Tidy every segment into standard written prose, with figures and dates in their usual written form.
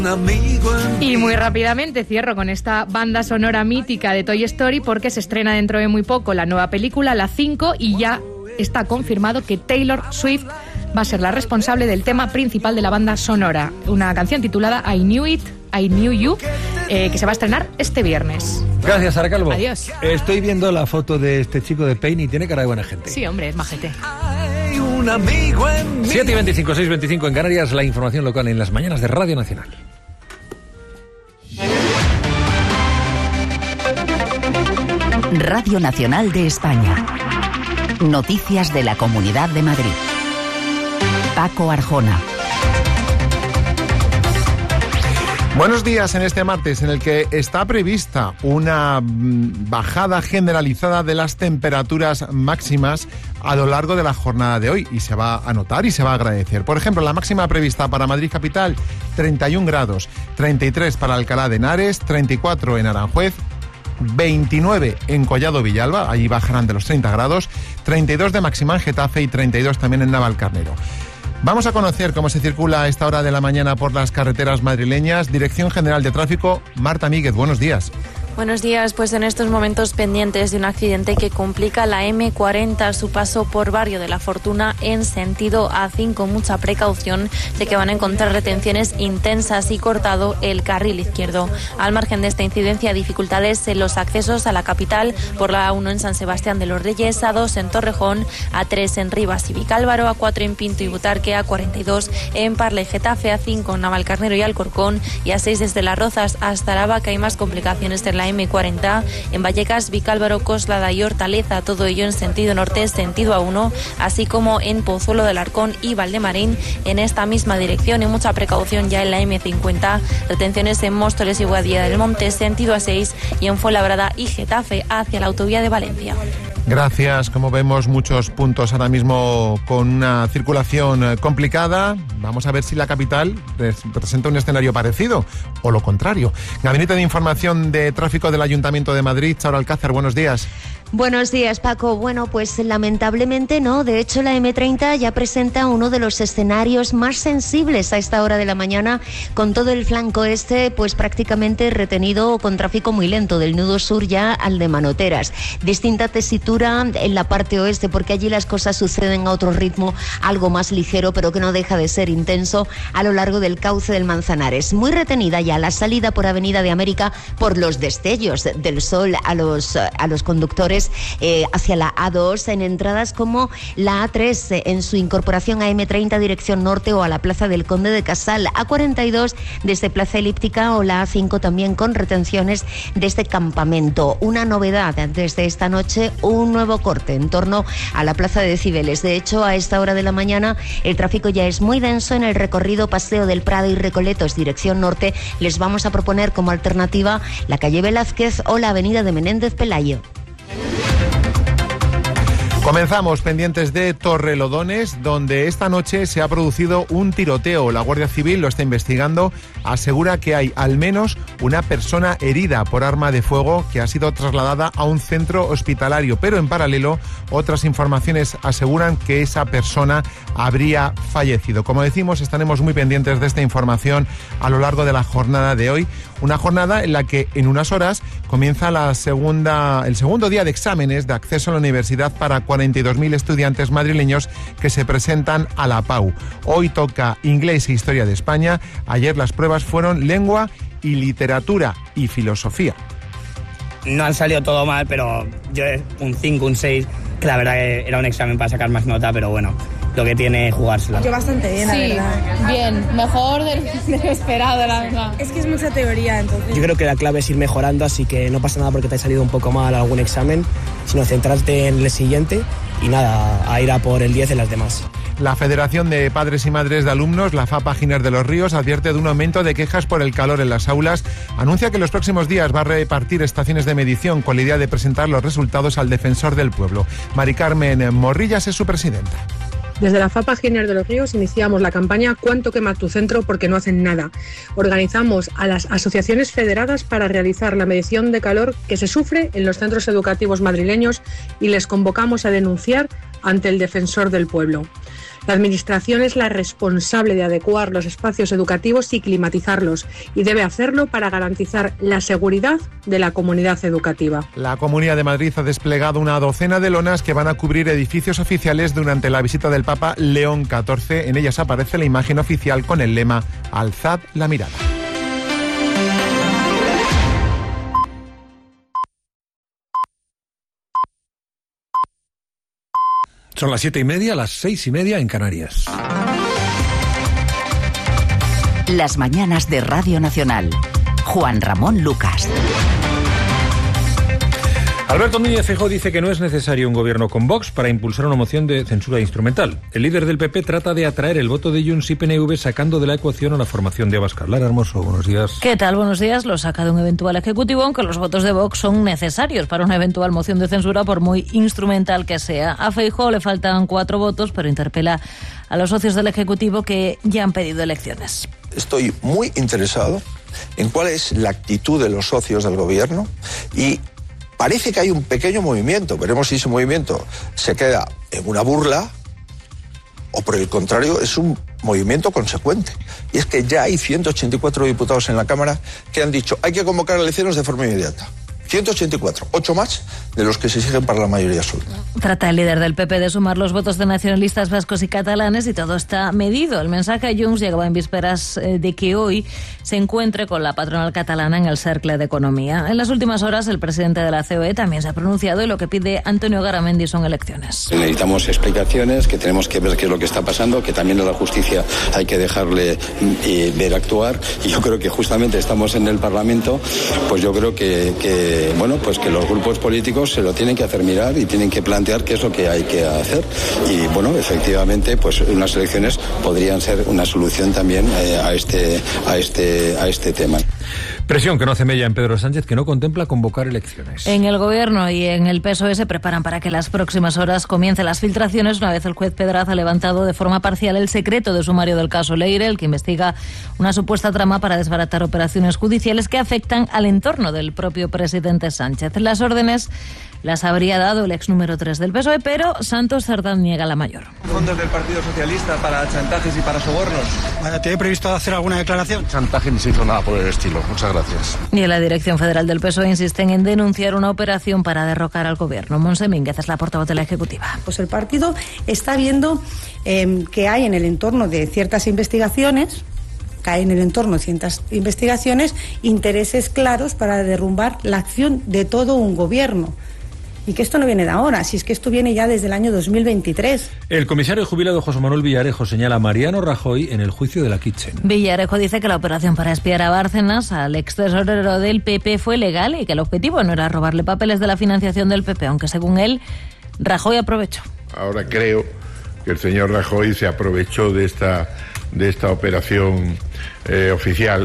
Y muy rápidamente cierro con esta banda sonora mítica de Toy Story, porque se estrena dentro de muy poco la nueva película, la 5, y ya está confirmado que Taylor Swift va a ser la responsable del tema principal de la banda sonora, una canción titulada I Knew It, I Knew You, que se va a estrenar este viernes. Gracias, Sara Calvo. Adiós. Estoy viendo la foto de este chico de Pain y tiene cara de buena gente. Sí, hombre, es majete. 7:25, 6:25 en Canarias, la información local en las mañanas de Radio Nacional. Radio Nacional de España. Noticias de la Comunidad de Madrid. Paco Arjona. Buenos días en este martes en el que está prevista una bajada generalizada de las temperaturas máximas a lo largo de la jornada de hoy, y se va a notar y se va a agradecer. Por ejemplo, la máxima prevista para Madrid capital, 31 grados, 33 para Alcalá de Henares, 34 en Aranjuez, 29 en Collado Villalba, allí bajarán de los 30 grados, 32 de máxima en Getafe y 32 también en Navalcarnero. Vamos a conocer cómo se circula a esta hora de la mañana por las carreteras madrileñas. Dirección General de Tráfico, Marta Míguez, buenos días. Buenos días, pues en estos momentos pendientes de un accidente que complica la M40 a su paso por Barrio de la Fortuna en sentido A5. Mucha precaución, de que van a encontrar retenciones intensas y cortado el carril izquierdo. Al margen de esta incidencia, dificultades en los accesos a la capital por la A1 en San Sebastián de los Reyes, A2 en Torrejón, A3 en Rivas y Vicálvaro, A4 en Pinto y Butarque, A42 en Parla y Getafe, A5 en Navalcarnero y Alcorcón y A6 desde Las Rozas hasta Araba, que hay más complicaciones de la M40 en Vallecas, Vicálvaro, Coslada y Hortaleza, todo ello en sentido norte, sentido A1, así como en Pozuelo del Arcón y Valdemarín en esta misma dirección. Y mucha precaución ya en la M50, retenciones en Móstoles y Boadilla del Monte, sentido A6, y en Fuenlabrada y Getafe hacia la autovía de Valencia. Gracias. Como vemos, muchos puntos ahora mismo con una circulación complicada. Vamos a ver si la capital presenta un escenario parecido o lo contrario. Gabinete de Información de Tráfico del Ayuntamiento de Madrid, Charo Alcázar, buenos días. Buenos días, Paco. Bueno, pues lamentablemente no. De hecho, la M30 ya presenta uno de los escenarios más sensibles a esta hora de la mañana, con todo el flanco este pues prácticamente retenido con tráfico muy lento, del nudo sur ya al de Manoteras. Distinta tesitura en la parte oeste, porque allí las cosas suceden a otro ritmo, algo más ligero, pero que no deja de ser intenso a lo largo del cauce del Manzanares. Muy retenida ya la salida por Avenida de América por los destellos del sol a los conductores hacia la A2 en entradas como la A3 en su incorporación a M30 dirección norte o a la Plaza del Conde de Casal, A42 desde Plaza Elíptica o la A5 también con retenciones desde Campamento. Una novedad desde esta noche, un nuevo corte en torno a la Plaza de Cibeles. De hecho, a esta hora de la mañana el tráfico ya es muy denso en el recorrido Paseo del Prado y Recoletos dirección norte. Les vamos a proponer como alternativa la calle Velázquez o la avenida de Menéndez Pelayo. Comenzamos pendientes de Torrelodones, donde esta noche se ha producido un tiroteo. La Guardia Civil lo está investigando. Asegura que hay al menos una persona herida por arma de fuego que ha sido trasladada a un centro hospitalario, pero en paralelo otras informaciones aseguran que esa persona habría fallecido. Como decimos, estaremos muy pendientes de esta información a lo largo de la jornada de hoy. Una jornada en la que en unas horas comienza el segundo día de exámenes de acceso a la universidad para 42.000 estudiantes madrileños que se presentan a la PAU. Hoy toca inglés e historia de España. Ayer las pruebas fueron lengua y literatura y filosofía. No han salido todo mal, pero yo un 5, un 6, que la verdad que era un examen para sacar más nota, pero bueno, lo que tiene es jugársela. Yo bastante bien, la verdad. Bien, mejor de lo esperado, la verdad. Es que es mucha teoría, entonces. Yo creo que la clave es ir mejorando, así que no pasa nada porque te ha salido un poco mal algún examen, sino centrarte en el siguiente y nada, a ir a por el 10 en las demás. La Federación de Padres y Madres de Alumnos, la FAPA Giner de los Ríos, advierte de un aumento de quejas por el calor en las aulas. Anuncia que en los próximos días va a repartir estaciones de medición con la idea de presentar los resultados al Defensor del Pueblo. Mari Carmen Morrillas es su presidenta. Desde la FAPA Giner de los Ríos iniciamos la campaña ¿Cuánto quema tu centro? Porque no hacen nada. Organizamos a las asociaciones federadas para realizar la medición de calor que se sufre en los centros educativos madrileños y les convocamos a denunciar ante el Defensor del Pueblo. La Administración es la responsable de adecuar los espacios educativos y climatizarlos, y debe hacerlo para garantizar la seguridad de la comunidad educativa. La Comunidad de Madrid ha desplegado una docena de lonas que van a cubrir edificios oficiales durante la visita del Papa León XIV. En ellas aparece la imagen oficial con el lema "Alzad la mirada". Son las 7:30, las 6:30 en Canarias. Las mañanas de Radio Nacional. Juan Ramón Lucas. Alberto Núñez Feijóo dice que no es necesario un gobierno con Vox para impulsar una moción de censura instrumental. El líder del PP trata de atraer el voto de Junts y PNV sacando de la ecuación a la formación de Abascal. Lara Hermoso, buenos días. ¿Qué tal? Buenos días. Lo saca de un eventual ejecutivo, aunque los votos de Vox son necesarios para una eventual moción de censura, por muy instrumental que sea. A Feijóo le faltan 4 votos, pero interpela a los socios del Ejecutivo que ya han pedido elecciones. Estoy muy interesado en cuál es la actitud de los socios del gobierno y parece que hay un pequeño movimiento. Veremos si ese movimiento se queda en una burla o, por el contrario, es un movimiento consecuente. Y es que ya hay 184 diputados en la Cámara que han dicho hay que convocar elecciones de forma inmediata. 184, 8 más de los que se exigen para la mayoría absoluta. Trata el líder del PP de sumar los votos de nacionalistas vascos y catalanes y todo está medido. El mensaje a Junts llegaba en vísperas de que hoy se encuentre con la patronal catalana en el Cercle de Economía. En las últimas horas el presidente de la COE también se ha pronunciado y lo que pide Antonio Garamendi son elecciones. Necesitamos explicaciones, que tenemos que ver qué es lo que está pasando, que también a la justicia hay que dejarle ver actuar, y yo creo que justamente estamos en el Parlamento, pues yo creo que los grupos políticos se lo tienen que hacer mirar y tienen que plantear qué es lo que hay que hacer. Y bueno, efectivamente, pues unas elecciones podrían ser una solución también a este tema. Presión que no hace mella en Pedro Sánchez, que no contempla convocar elecciones. En el Gobierno y en el PSOE se preparan para que en las próximas horas comiencen las filtraciones, una vez el juez Pedraz ha levantado de forma parcial el secreto de sumario del caso Leire, el que investiga una supuesta trama para desbaratar operaciones judiciales que afectan al entorno del propio presidente Sánchez. Las órdenes las habría dado el ex número 3 del PSOE, pero Santos Cerdán niega la mayor. ¿Fondos del Partido Socialista para chantajes y para sobornos? ¿Tiene previsto hacer alguna declaración? Chantaje ni se hizo nada por el estilo. Muchas gracias. Y en la dirección federal del PSOE insisten en denunciar una operación para derrocar al gobierno. Monse Mínguez es la portavoz de la Ejecutiva. Pues el partido está viendo que hay en el entorno de ciertas investigaciones intereses claros para derrumbar la acción de todo un gobierno. Y que esto no viene de ahora, si es que esto viene ya desde el año 2023. El comisario jubilado José Manuel Villarejo señala a Mariano Rajoy en el juicio de la Kitchen. Villarejo dice que la operación para espiar a Bárcenas, al ex tesorero del PP, fue legal y que el objetivo no era robarle papeles de la financiación del PP, aunque según él, Rajoy aprovechó. Ahora creo que el señor Rajoy se aprovechó de esta operación oficial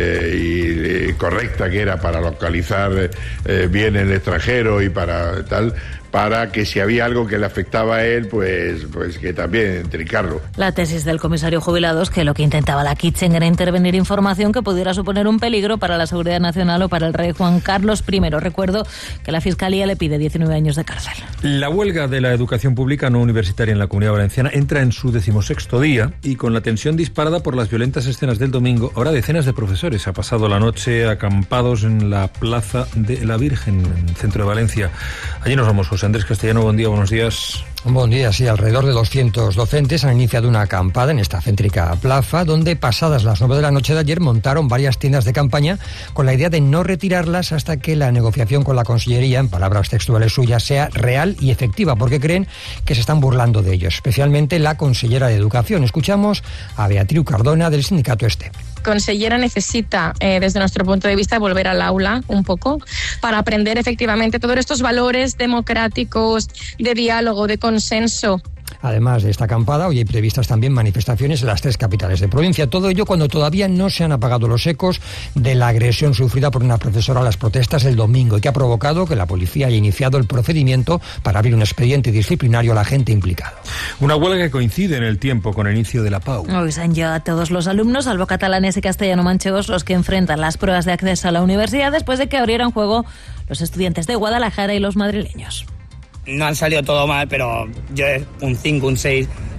y correcta, que era para localizar bien el extranjero y para que si había algo que le afectaba a él, pues que también trincarlo. La tesis del comisario jubilado es que lo que intentaba la Kitchen era intervenir información que pudiera suponer un peligro para la seguridad nacional o para el rey Juan Carlos I. Recuerdo que la Fiscalía le pide 19 años de cárcel. La huelga de la educación pública no universitaria en la Comunidad Valenciana entra en su 16º día y con la tensión disparada por las violentas escenas del domingo, ahora decenas de profesores han pasado la noche acampados en la Plaza de la Virgen, en el centro de Valencia. Allí nos vamos, José Andrés Castellano, buen día, buenos días. Buen día, sí, alrededor de 200 docentes han iniciado una acampada en esta céntrica plaza, donde pasadas las 9 de la noche de ayer montaron varias tiendas de campaña con la idea de no retirarlas hasta que la negociación con la Consellería, en palabras textuales suyas, sea real y efectiva, porque creen que se están burlando de ellos, especialmente la consellera de Educación. Escuchamos a Beatriz Cardona del sindicato STEP. Consellera necesita, desde nuestro punto de vista, volver al aula un poco para aprender efectivamente todos estos valores democráticos, de diálogo, de consenso. Además de esta acampada, hoy hay previstas también manifestaciones en las 3 capitales de provincia. Todo ello cuando todavía no se han apagado los ecos de la agresión sufrida por una profesora a las protestas del domingo y que ha provocado que la policía haya iniciado el procedimiento para abrir un expediente disciplinario a la gente implicada. Una huelga que coincide en el tiempo con el inicio de la PAU. Hoy se han llevado a todos los alumnos, salvo catalanes y castellano-manchegos, los que enfrentan las pruebas de acceso a la universidad después de que abrieran juego los estudiantes de Guadalajara y los madrileños. No han salido todo mal, pero yo un 5, un 6,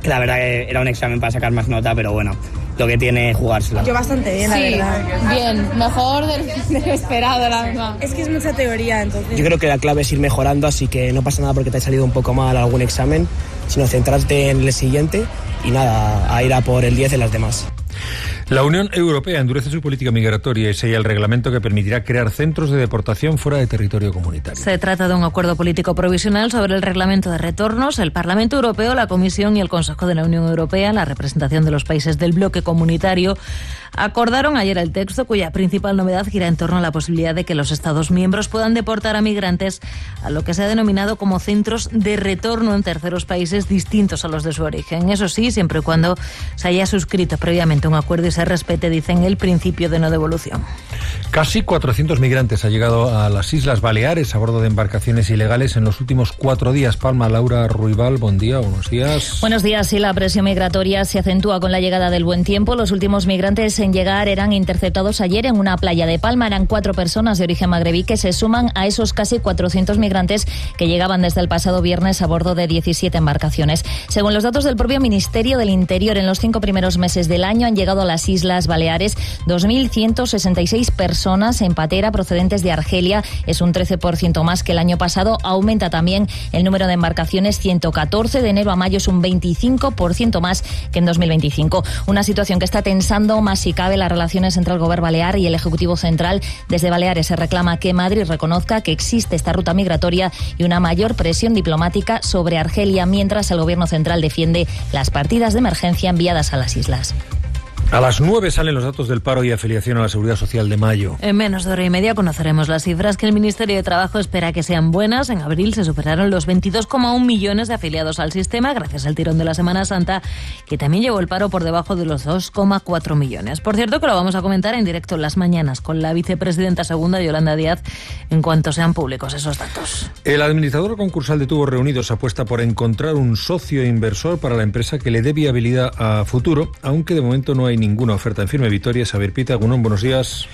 que la verdad que era un examen para sacar más nota, pero bueno, lo que tiene jugársela. Yo bastante bien, la verdad. Bien, mejor de lo esperado, la verdad. Es que es mucha teoría, entonces. Yo creo que la clave es ir mejorando, así que no pasa nada porque te haya salido un poco mal algún examen, sino centrarte en el siguiente y nada, a ir a por el 10 en las demás. La Unión Europea endurece su política migratoria y sella el reglamento que permitirá crear centros de deportación fuera de territorio comunitario. Se trata de un acuerdo político provisional sobre el reglamento de retornos. El Parlamento Europeo, la Comisión y el Consejo de la Unión Europea, la representación de los países del bloque comunitario, acordaron ayer el texto, cuya principal novedad gira en torno a la posibilidad de que los Estados miembros puedan deportar a migrantes a lo que se ha denominado como centros de retorno en terceros países distintos a los de su origen. Eso sí, siempre y cuando se haya suscrito previamente un acuerdo y se respete, dicen, el principio de no devolución. Casi 400 migrantes han llegado a las Islas Baleares a bordo de embarcaciones ilegales en los últimos 4 días. Palma, Laura Ruibal, buen día, buenos días. Buenos días. Sí, la presión migratoria se acentúa con la llegada del buen tiempo. Los últimos migrantes en llegar eran interceptados ayer en una playa de Palma. Eran 4 personas de origen magrebí que se suman a esos casi 400 migrantes que llegaban desde el pasado viernes a bordo de 17 embarcaciones. Según los datos del propio Ministerio del Interior, en los 5 primeros meses del año han llegado a las Islas Baleares 2.166 personas en patera procedentes de Argelia. Es un 13% más que el año pasado. Aumenta también el número de embarcaciones, 114. De enero a mayo es un 25% más que en 2025. Una situación que está tensando más si cabe las relaciones entre el Gobierno balear y el Ejecutivo Central. Desde Baleares se reclama que Madrid reconozca que existe esta ruta migratoria y una mayor presión diplomática sobre Argelia, mientras el Gobierno Central defiende las partidas de emergencia enviadas a las islas. A las 9 salen los datos del paro y afiliación a la Seguridad Social de mayo. En menos de hora y media conoceremos las cifras que el Ministerio de Trabajo espera que sean buenas. En abril se superaron los 22,1 millones de afiliados al sistema, gracias al tirón de la Semana Santa, que también llevó el paro por debajo de los 2,4 millones. Por cierto, que lo vamos a comentar en directo en las mañanas con la vicepresidenta segunda, Yolanda Díaz, en cuanto sean públicos esos datos. El administrador concursal de Tubos Reunidos apuesta por encontrar un socio inversor para la empresa que le dé viabilidad a futuro, aunque de momento no hay ninguna oferta en firme. Victoria, Xavier Pita, Gunón, buenos días.